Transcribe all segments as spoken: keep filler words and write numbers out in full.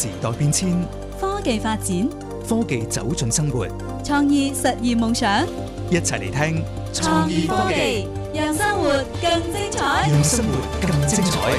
時代變遷， 科技發展， 科技走進生活， 創意實現夢想。 一齊嚟聽創意科技，讓生活更精彩。 讓生活更精彩。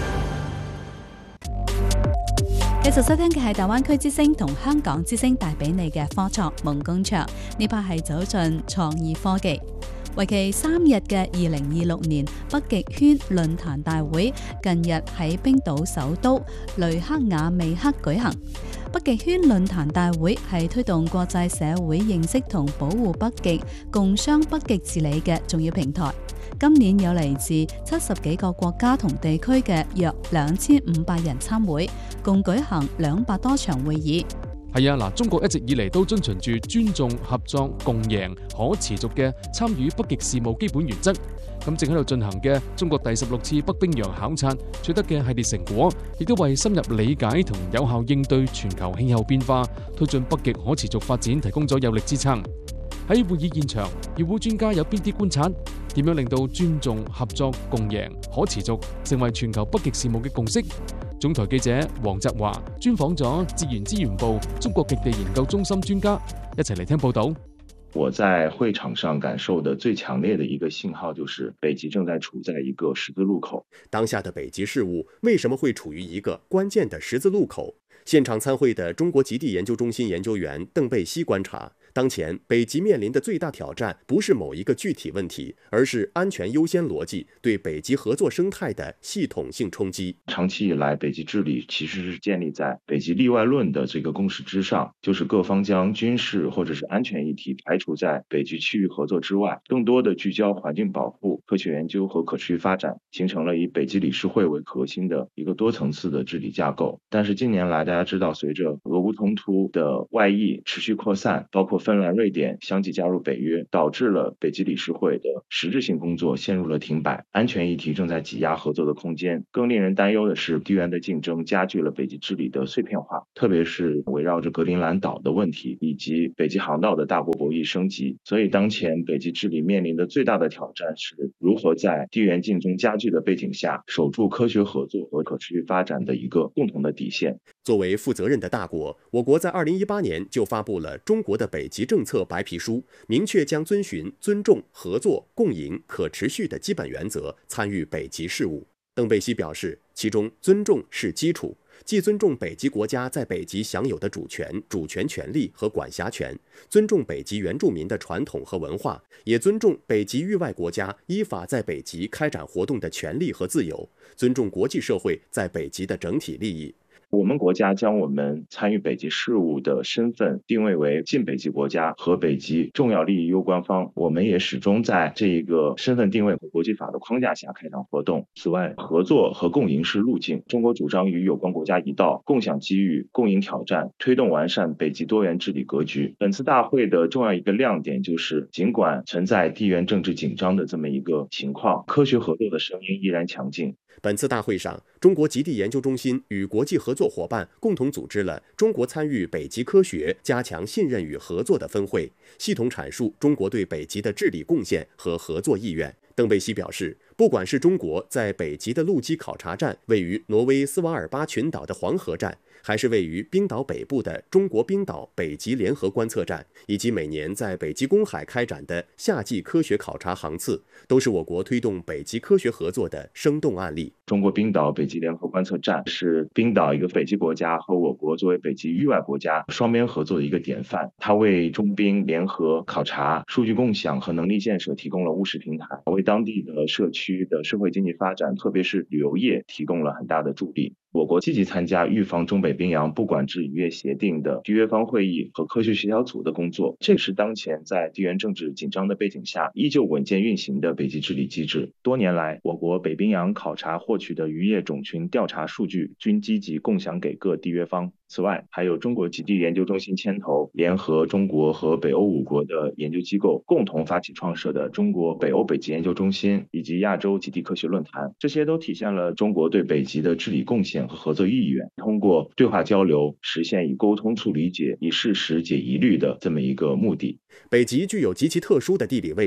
繼續收聽嘅係大灣區之聲同香港之聲帶俾你嘅科創夢工場，呢 part 係走進創意科技。為期三日嘅二零二六年北極圈論壇大會，近日喺冰島首都雷克雅未克舉行。北極圈論壇大會係推動國際社會認識同保護北極、共商北極治理嘅重要平台。今年有嚟自七十幾個國家同地區嘅約兩千五百人參會，共舉行兩百多場會議。 係啊，嗱，中國一直以嚟都遵循住尊重、合作、共贏、可持續嘅參與北極事務基本原則。咁正喺度進行嘅中國第十六次北冰洋考察取得嘅系列成果，亦都為深入理解同有效應對全球氣候變化、推進北極可持續發展提供咗有力支撐。喺會議現場，與會專家有邊啲觀察？點樣令到尊重、合作、共贏、可持續成為全球北極事務嘅共識？總台記者黃澤華專訪咗自然資源部中國極地研究中心專家，一齊嚟聽報道。 我在會場上感受的最強烈的一個信號就是北極正在處在一個十字路口。 當下的北極事務為什麼會處於一個關鍵的十字路口？現場參會的中國極地研究中心研究員鄧貝西觀察，當前北極面臨的最大挑戰不是某一個具體問題，而是安全優先邏輯對北極合作生態的系統性衝擊。 長期以來，北極治理其實是建立在北極例外論的這個共識之上，就是各方將軍事或者是安全議題排除在北極區域合作之外，更多的聚焦環境保護、科學研究和可持續發展，形成了以北極理事會為核心的一個多層次的治理架構。但是近年來，大家知道，隨着俄烏衝突的外溢持續擴散，包括芬蘭、瑞典相繼加入北約，導致了北極理事會的實質性工作陷入了停擺，安全議題正在擠壓合作的空間。更令人擔憂的是，地緣的競爭加劇了北極治理的碎片化，特別是圍繞着格陵蘭島的問題以及北極航道的大國博弈升級。所以當前北極治理面臨的最大的挑戰是如何在地緣競爭加劇的背景下，守住科學合作和可持續發展的一個共同的底線。 作為負責任的大國，我國在二零一八年就發布了中國的北極政策白皮書，明確將遵循尊重、合作、共贏、可持續的基本原則參與北極事務。鄧貝西表示，其中尊重是基礎，既尊重北極國家在北極享有的主權、主權權利和管轄權，尊重北極原住民的傳統和文化，也尊重北極域外國家依法在北極開展活動的權利和自由，尊重國際社會在北極的整體利益。 我們國家將我們參與北極事務的身份定位為近北極國家和北極重要利益攸關方，我們也始終在這一個身份定位和國際法的框架下開展活動。此外，合作和共贏是路徑，中國主張與有關國家一道，共享機遇，共贏挑戰，推動完善北極多元治理格局。本次大會的重要一個亮點就是，儘管存在地緣政治緊張的這麼一個情況，科學合作的聲音依然強勁。 本次大會上，中國極地研究中心與國際合作夥伴共同組織了中國參與北極科學、加強信任與合作的分會，系統闡述中國對北極的治理貢獻和合作意願。鄧貝西表示，不管是中國在北極的陸基考察站位於挪威斯瓦爾巴群島的黃河站，還是位於冰島北部的中國冰島北極聯合觀測站，以及每年在北極公海開展的夏季科學考察航次，都是我國推動北極科學合作的生動案例。 中國冰島北極聯合觀測站是冰島一個北極國家和我國作為北極域外國家雙邊合作的一個典範，它為中冰聯合考察、數據共享和能力建設提供了務實平台，為當地的社區的社會經濟發展，特別是旅遊業提供了很大的助力。我國積極參加預防中北冰洋不管制漁業協定的締約方會議和科學協調組的工作，這是當前在地緣政治緊張的背景下依舊穩健運行的北極治理機制。多年來，我國北冰洋考察獲取的漁業種群調查數據均積極共享給各締約方。此外，還有中國極地研究中心牽頭，聯合中國和北歐五國的研究機構，共同發起創設的中國北歐北極研究中心以及亞洲極地科學論壇，這些都體現了中國對北極的治理貢獻和合作意願，通過對話交流，實現以溝通促理解、以事實解疑慮的這麼一個目的。 北極具有極其特殊的地理位置，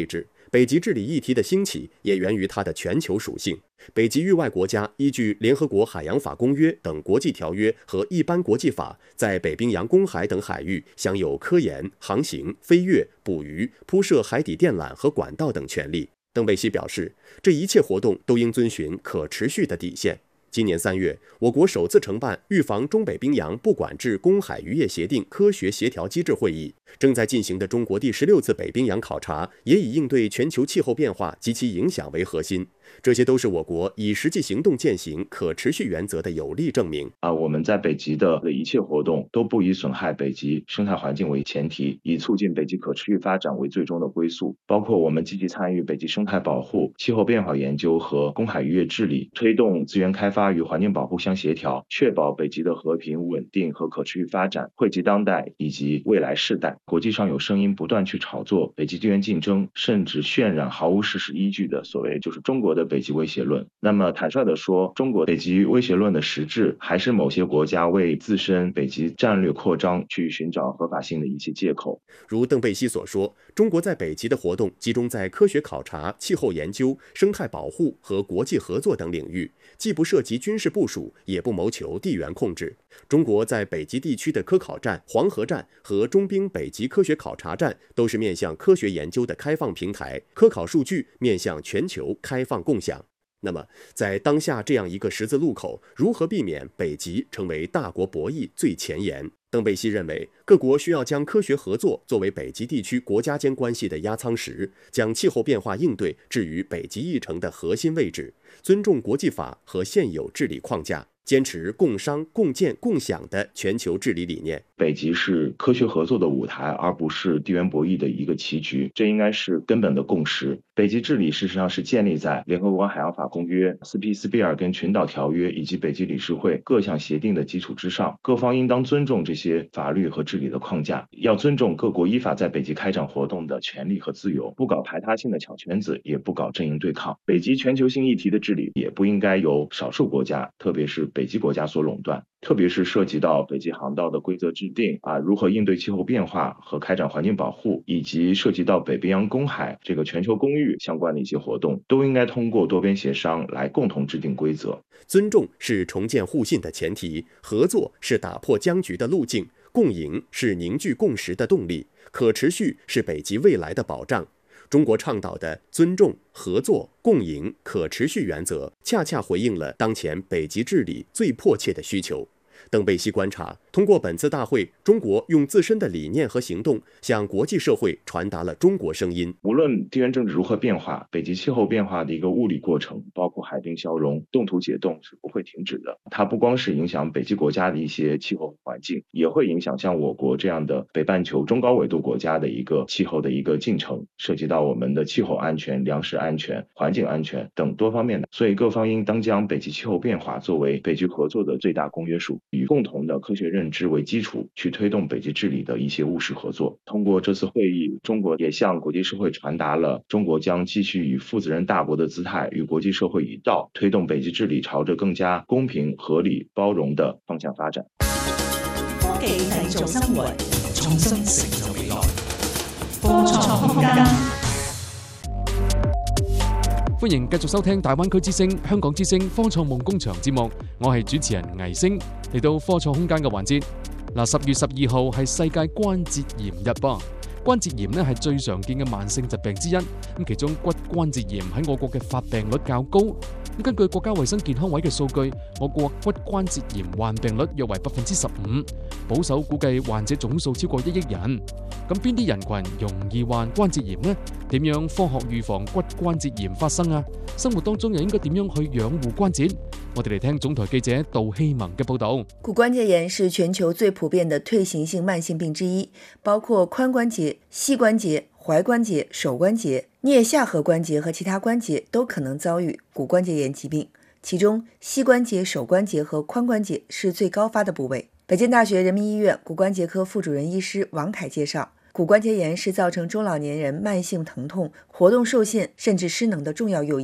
北极治理议题的兴起也源于它的全球属性。北极域外国家依据联合国海洋法公约等国际条约和一般国际法，在北冰洋公海等海域享有科研、航行、飞越、捕鱼、铺设海底电缆和管道等权利。邓贝西表示，这一切活动都应遵循可持续的底线。今年三月，我国首次承办预防中北冰洋不管制公海渔业协定科学协调机制会议。正在进行的中国第十六次北冰洋考察，也以应对全球气候变化及其影响为核心。这些都是我国以实际行动践行可持续原则的有力证明。 啊，我们在北极的一切活动都不以损害北极生态环境为前提，以促进北极可持续发展为最终的归宿。包括我们积极参与北极生态保护、气候变化研究和公海渔业治理，推动资源开发与环境保护相协调，确保北极的和平、稳定和可持续发展，惠及当代以及未来世代。国际上有声音不断去炒作北极地缘竞争，甚至渲染毫无事实依据的所谓就是中国的北极威胁论。那么坦率地说，中国北极威胁论的实质还是某些国家为自身北极战略扩张去寻找合法性的一些借口。 如邓贝西所说，中国在北极的活动集中在科学考察、气候研究、生态保护和国际合作等领域，既不涉及军事部署，也不谋求地缘控制。中国在北极地区的科考站、黄河站和中冰北极科学考察站都是面向科学研究的开放平台，科考数据面向全球开放共享。那么，在当下这样一个十字路口，如何避免北极成为大国博弈最前沿？邓贝西认为，各国需要将科学合作作为北极地区国家间关系的压舱石，将气候变化应对置于北极议程的核心位置，尊重国际法和现有治理框架，坚持共商、共建、共享的全球治理理念。 北极是科学合作的舞台，而不是地缘博弈的一个棋局，这应该是根本的共识。北极治理事实上是建立在联合国海洋法公约、斯皮斯比尔根群岛条约以及北极理事会各项协定的基础之上，各方应当尊重这些法律和治理的框架，要尊重各国依法在北极开展活动的权利和自由，不搞排他性的小圈子，也不搞阵营对抗。北极全球性议题的治理也不应该由少数国家，特别是北极国家所垄断。特别是涉及到北极航道的规则制定啊，如何应对气候变化和开展环境保护，以及涉及到北冰洋公海这个全球公域相关的一些活动，都应该通过多边协商来共同制定规则。 尊重是重建互信的前提，合作是打破僵局的路径，共赢是凝聚共识的动力，可持续是北极未来的保障。中国倡导的尊重、合作、共赢、可持续原则，恰恰回应了当前北极治理最迫切的需求。邓贝西观察，通过本次大会，中国用自身的理念和行动向国际社会传达了中国声音。 无论地缘政治如何变化，北极气候变化的一个物理过程，包括海冰消融、冻土解冻是不会停止的。它不光是影响北极国家的一些气候环境，也会影响像我国这样的北半球中高纬度国家的一个气候的一个进程，涉及到我们的气候安全、粮食安全、环境安全等多方面的。所以各方应当将北极气候变化作为北极合作的最大公约数，以共同的科学认知为基础，去推动北极治理的一些务实合作。通过这次会议，中国也向国际社会传达了中国将继续以负责任大国的姿态与国际社會一道，推動北極治理朝着更加公平、合理、包容的方向發展。 科技製造生活， 創新成就未來。 科創空間。 歡迎繼續收聽大灣區之聲、香港之聲科創夢工場節目，我係主持人倪星。嚟到科創空間嘅環節，嗱，十月十二號係世界關節炎日噃。關節炎咧係最常見嘅慢性疾病之一，咁其中骨關節炎喺我國嘅發病率較高。咁根據國家衛生健康委嘅數據，我國骨關節炎患病率約為百分之十五，保守估計患者總數超過一億人。咁邊啲人群容易患關節炎呢？點樣科學預防骨關節炎發生啊？生活當中又應該點樣去養護關節？我哋嚟聽總台記者杜希萌嘅報導。 骨關節炎是全球最普遍的退行性慢性病之一，包括髖關節、膝關節、踝關節、手關節、顳下頜關節和其他關節都可能遭遇骨關節炎疾病，其中膝關節、手關節和髖關節是最高發的部位。北京大學人民醫院骨關節科副主任醫師王凱介紹，骨關節炎是造成中老年人慢性疼痛、活動受限甚至失能的重要誘因。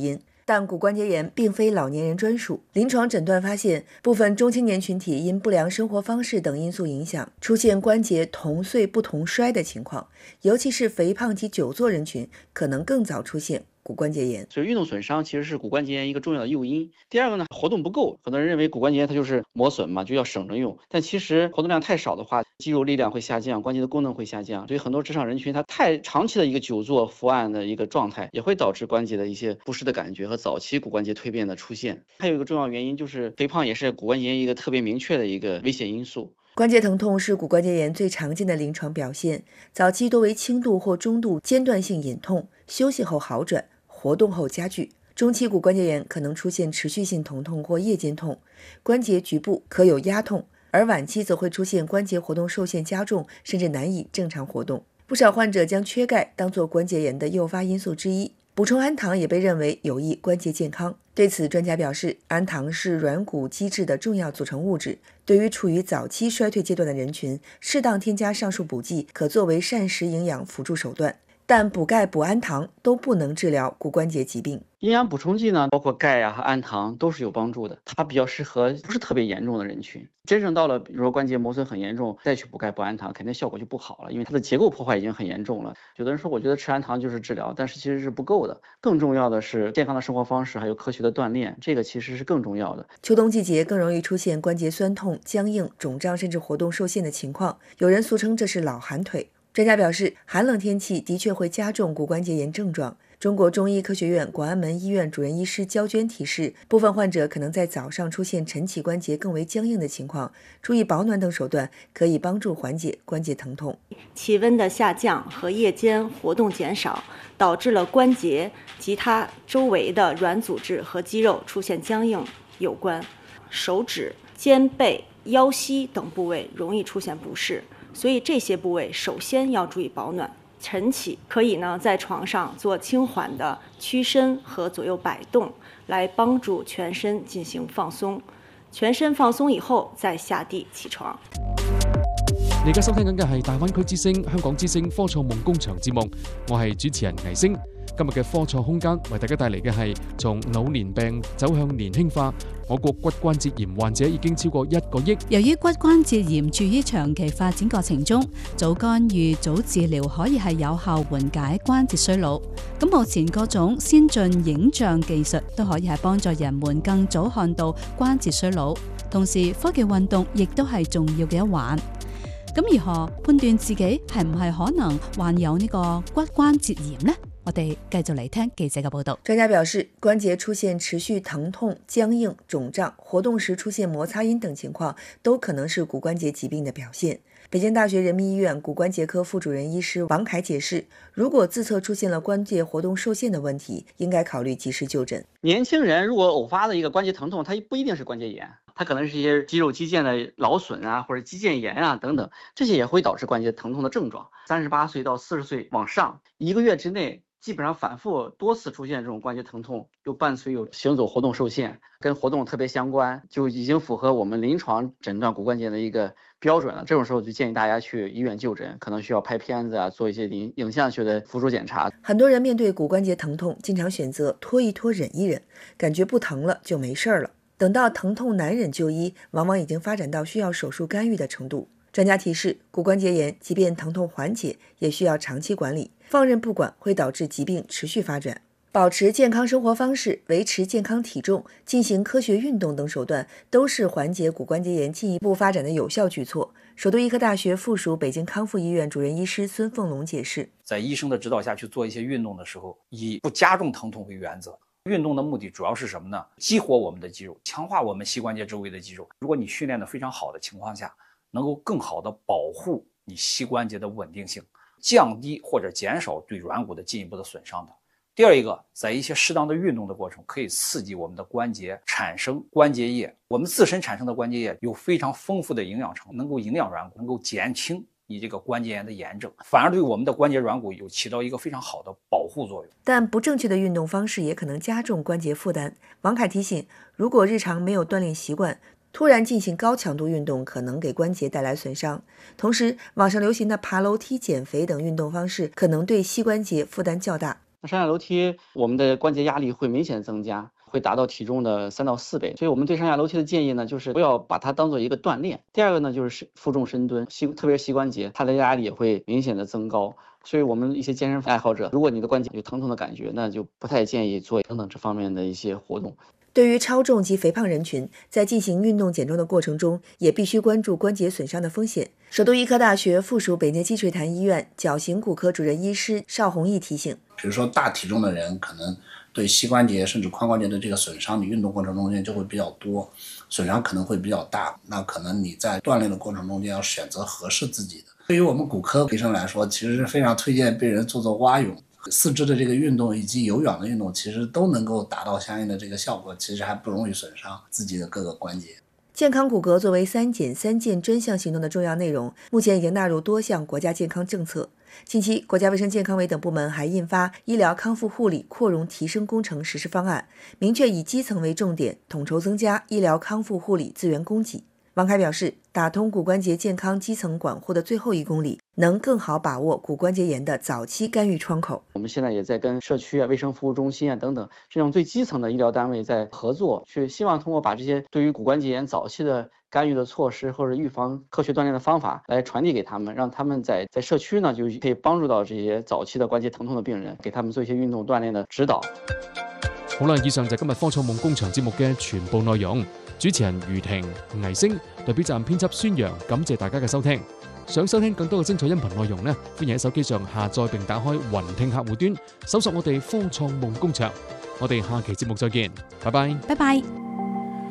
但骨关节炎并非老年人专属。临床诊断发现，部分中青年群体因不良生活方式等因素影响，出现关节同岁不同衰的情况，尤其是肥胖及久坐人群可能更早出现骨关节炎。 所以运动损伤其实是骨关节炎一个重要的诱因。第二个呢，活动不够，很多人认为骨关节炎它就是磨损嘛，就要省着用，但其实活动量太少的话，肌肉力量会下降，关节的功能会下降，所以很多职场人群他太长期的一个久坐伏案的一个状态，也会导致关节的一些不适的感觉和早期骨关节蜕变的出现。还有一个重要原因就是肥胖也是骨关节炎一个特别明确的一个危险因素。 关节疼痛是骨关节炎最常见的临床表现，早期多为轻度或中度间断性隐痛，休息后好转，活动后加剧。中期骨关节炎可能出现持续性疼痛或夜间痛，关节局部可有压痛，而晚期则会出现关节活动受限加重，甚至难以正常活动。不少患者将缺钙当作关节炎的诱发因素之一，补充氨糖也被认为有益关节健康。对此，专家表示，氨糖是软骨基质的重要组成物质，对于处于早期衰退阶段的人群，适当添加上述补剂可作为膳食营养辅助手段。但补钙、补氨糖都不能治疗骨关节疾病。 营养补充剂呢，包括钙啊和氨糖都是有帮助的，它比较适合不是特别严重的人群。真正到了比如说关节磨损很严重，再去补钙补氨糖，肯定效果就不好了，因为它的结构破坏已经很严重了。有的人说我觉得吃氨糖就是治疗，但是其实是不够的，更重要的是健康的生活方式还有科学的锻炼，这个其实是更重要的。 秋冬季节更容易出现关节酸痛、僵硬、肿胀甚至活动受限的情况，有人俗称这是老寒腿。专家表示，寒冷天气的确会加重骨关节炎症状。中国中医科学院广安门医院主任医师焦娟提示，部分患者可能在早上出现晨起关节更为僵硬的情况，注意保暖等手段可以帮助缓解关节疼痛。 气温的下降和夜间活动减少，导致了关节及它周围的软组织和肌肉出现僵硬有关。手指、肩背、腰膝等部位容易出现不适，所以这些部位首先要注意保暖。晨起可以呢在床上做轻缓的屈伸和左右摆动，来帮助全身进行放松。全身放松以後再下地起床。 你而家收聽緊嘅係大灣區之聲、香港之聲科創夢工場節目，我係主持人倪星。今日嘅科創空間為大家帶嚟嘅係從老年病走向年輕化。我國骨關節炎患者已經超過一個億。 由於骨關節炎處於長期發展過程中，早干預、早治療可以係有效緩解關節衰老。咁目前各種先進影像技術都可以係幫助人們更早看到關節衰老。同時，科技運動亦都係重要嘅一環。咁如何判斷自己係唔係可能患有呢個骨關節炎呢？我哋繼續嚟聽記者嘅報導。 專家表示，關節出現持續疼痛、僵硬、腫脹，活動時出現摩擦音等情況，都可能是骨關節疾病的表現。北京大學人民醫院骨關節科副主任醫師王凱解釋，如果自側出現了關節活動受限的問題，應該考慮及時就診。 年輕人如果偶發的一個關節疼痛，它不一定是關節炎，它可能是一些肌肉肌腱的勞損啊，或者肌腱炎啊等等，這些也會導致關節疼痛的症狀。三十八歲到四十歲往上，一個月之內基本上反复多次出現這種關節疼痛，又伴隨有行走活動受限，跟活動特別相關，就已經符合我們臨床診斷骨關節的一個標準了。這種時候就建議大家去醫院就診，可能需要拍片子啊，做一些影影像學的輔助檢查。 很多人面對骨關節疼痛，經常選擇拖一拖、忍一忍，感覺不疼了就沒事了。等到疼痛難忍就醫，往往已經發展到需要手術干預的程度。專家提示，骨關節炎即便疼痛緩解，也需要長期管理，放任不管會導致疾病持續發展。保持健康生活方式、維持健康體重、進行科學運動等手段，都是緩解骨關節炎進一步發展的有效舉措。首都醫科大學附屬北京康復醫院主任醫師孫鳳龍解釋， 在醫生的指導下去做一些運動的時候，以不加重疼痛為原則。運動的目的主要是什麼呢？激活我們的肌肉，強化我們膝關節周圍的肌肉。如果你訓練得非常好的情況下，能夠更好的保護你膝關節的穩定性，降低或者減少對軟骨的進一步的損傷的。第二一個，在一些適當的運動的過程，可以刺激我們的關節產生關節液。我們自身產生的關節液有非常豐富的營養成分，能夠營養軟骨，能夠減輕你這個關節炎的炎症，反而對我們的關節軟骨有起到一個非常好的保護作用。 但不正確的運動方式也可能加重關節負擔。王凱提醒，如果日常沒有鍛鍊習慣，突然進行高強度運動可能給關節帶來損傷。同時，網上流行的爬樓梯、減肥等運動方式可能對膝關節負擔較大。 那上下楼梯，我们的关节压力会明显增加，会达到体重的三到四倍。所以我们对上下楼梯的建议呢，就是不要把它当做一个锻炼。第二个呢，就是负重深蹲，膝特别是膝关节，它的压力也会明显的增高。所以我们一些健身爱好者，如果你的关节有疼痛的感觉，那就不太建议做等等这方面的一些活动。 对于超重及肥胖人群，在进行运动减重的过程中，也必须关注关节损伤的风险。首都医科大学附属北京积水潭医院矫形骨科主任医师邵宏毅提醒， 比如说大体重的人，可能对膝关节甚至髋关节的这个损伤，你运动过程中间就会比较多，损伤可能会比较大，那可能你在锻炼的过程中间要选择合适自己的。对于我们骨科医生来说，其实是非常推荐被人做做蛙泳。四肢的这个运动以及有氧的运动，其实都能够达到相应的这个效果，其实还不容易损伤自己的各个关节。 健康骨骼作为三减三健专项行动的重要内容，目前已经纳入多项国家健康政策。近期，国家卫生健康委等部门还印发《医疗康复护理扩容提升工程实施方案》，明确以基层为重点，统筹增加医疗康复护理资源供给。王凯表示，打通骨关节健康基层管护的最后一公里，能更好把握骨关节炎的早期干预窗口。 我们现在也在跟社区啊、卫生服务中心啊等等这种最基层的医疗单位在合作，去希望通过把这些对于骨关节炎早期的干预的措施或者预防科学锻炼的方法来传递给他们，让他们在在社区呢就可以幫助到這些早期的關節疼痛的病人，給他們做一些運動鍛煉的指導。 好啦，以上就係今日科創夢工場節目嘅全部內容。主持人余婷、倪星，代表站編輯孫陽，感謝大家嘅收聽。想收聽更多嘅精彩音頻內容呢，歡迎喺手機上下載並打開雲聽客戶端，搜索我哋科創夢工場。我哋下期節目再見，拜拜。 拜拜。